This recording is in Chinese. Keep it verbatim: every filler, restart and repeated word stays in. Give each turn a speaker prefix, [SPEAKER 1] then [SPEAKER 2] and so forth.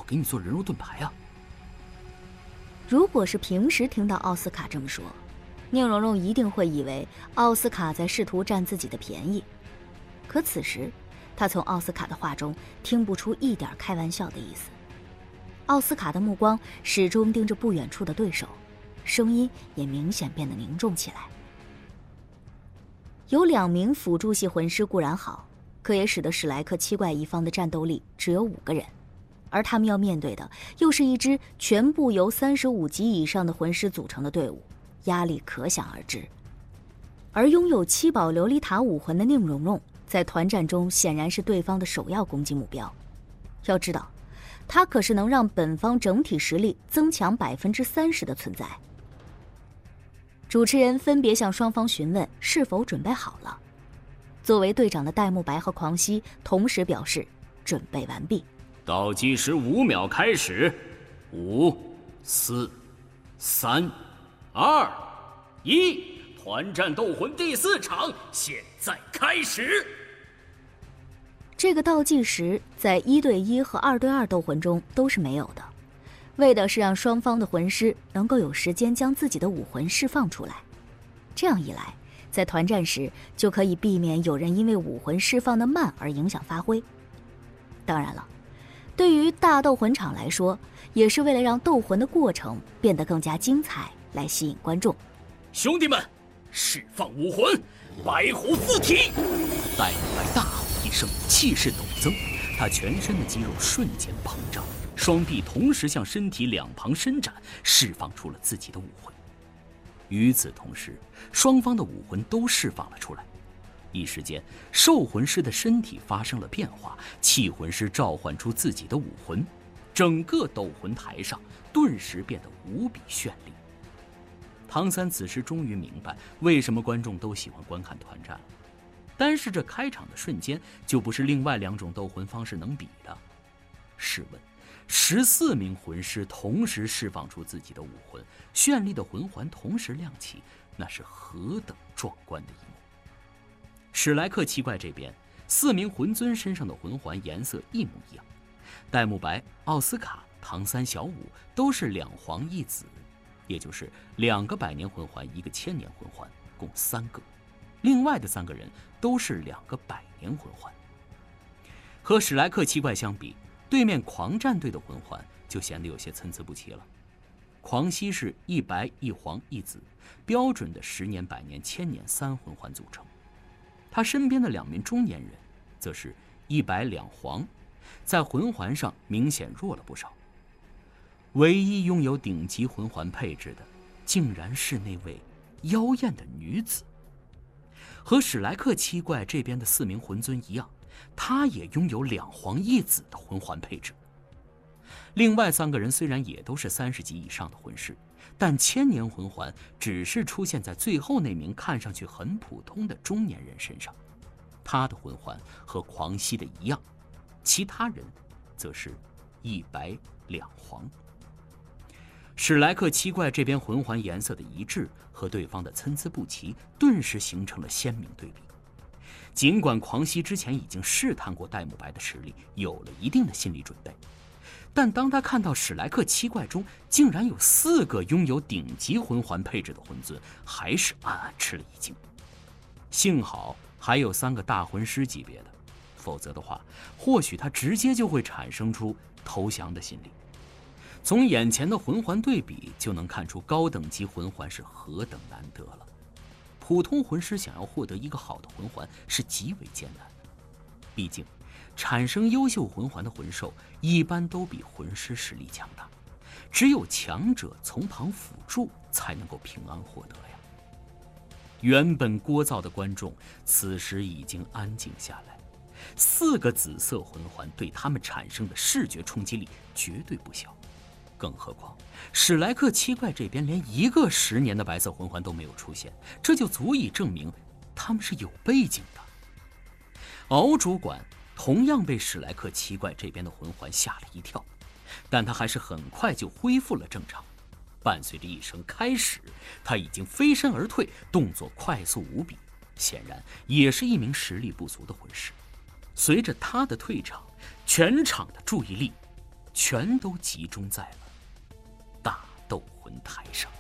[SPEAKER 1] 给你做人肉盾牌啊。
[SPEAKER 2] 如果是平时听到奥斯卡这么说，宁荣荣一定会以为奥斯卡在试图占自己的便宜。可此时，他从奥斯卡的话中听不出一点开玩笑的意思。奥斯卡的目光始终盯着不远处的对手，声音也明显变得凝重起来。有两名辅助系魂师固然好，可也使得史莱克七怪一方的战斗力只有五个人，而他们要面对的又是一支全部由三十五级以上的魂师组成的队伍，压力可想而知。而拥有七宝琉璃塔武魂的宁荣荣，在团战中显然是对方的首要攻击目标。要知道，他可是能让本方整体实力增强百分之三十的存在。主持人分别向双方询问是否准备好了。作为队长的戴沐白和狂熙同时表示准备完毕。
[SPEAKER 3] 倒计时五秒开始，五、四、三、二、一，团战斗魂第四场现在开始。
[SPEAKER 2] 这个倒计时在一对一和二对二斗魂中都是没有的，为的是让双方的魂师能够有时间将自己的武魂释放出来。这样一来，在团战时就可以避免有人因为武魂释放的慢而影响发挥。当然了，对于大斗魂场来说，也是为了让斗魂的过程变得更加精彩，来吸引观众。
[SPEAKER 3] 兄弟们，释放武魂，白虎附体！
[SPEAKER 1] 戴沐白大吼一声，气势陡增，他全身的肌肉瞬间膨胀，双臂同时向身体两旁伸展，释放出了自己的武魂。与此同时，双方的武魂都释放了出来。一时间，兽魂师的身体发生了变化，气魂师召唤出自己的武魂，整个斗魂台上顿时变得无比绚丽。唐三此时终于明白为什么观众都喜欢观看团战了。单是这开场的瞬间，就不是另外两种斗魂方式能比的。试问，十四名魂师同时释放出自己的武魂，绚丽的魂环同时亮起，那是何等壮观的一幕！史莱克七怪这边，四名魂尊身上的魂环颜色一模一样，戴沐白、奥斯卡、唐三、小舞都是两黄一紫，也就是两个百年魂环，一个千年魂环，共三个。另外的三个人都是两个百年魂环。和史莱克七怪相比，对面狂战队的魂环就显得有些参差不齐了。狂熙是一白一黄一紫，标准的十年百年千年三魂环组成。他身边的两名中年人则是一白两黄，在魂环上明显弱了不少。唯一拥有顶级魂环配置的，竟然是那位妖艳的女子。和史莱克七怪这边的四名魂尊一样，他也拥有两黄一紫的魂环配置。另外三个人虽然也都是三十级以上的魂师，但千年魂环只是出现在最后那名看上去很普通的中年人身上。他的魂环和狂熙的一样，其他人则是一白两黄。史莱克七怪这边魂环颜色的一致和对方的参差不齐，顿时形成了鲜明对比。尽管狂熙之前已经试探过戴沐白的实力，有了一定的心理准备，但当他看到史莱克七怪中竟然有四个拥有顶级魂环配置的魂尊，还是暗暗吃了一惊。幸好还有三个大魂师级别的，否则的话，或许他直接就会产生出投降的心理。从眼前的魂环对比就能看出高等级魂环是何等难得了。普通魂师想要获得一个好的魂环是极为艰难的，毕竟产生优秀魂环的魂兽一般都比魂师实力强大，只有强者从旁辅助才能够平安获得呀。原本聒噪的观众此时已经安静下来，四个紫色魂环对他们产生的视觉冲击力绝对不小。更何况史莱克七怪这边连一个十年的白色魂环都没有出现，这就足以证明他们是有背景的。敖主管同样被史莱克七怪这边的魂环吓了一跳，但他还是很快就恢复了正常。伴随着一声开始，他已经飞身而退，动作快速无比，显然也是一名实力不足的魂师。随着他的退场，全场的注意力全都集中在了大斗魂台上。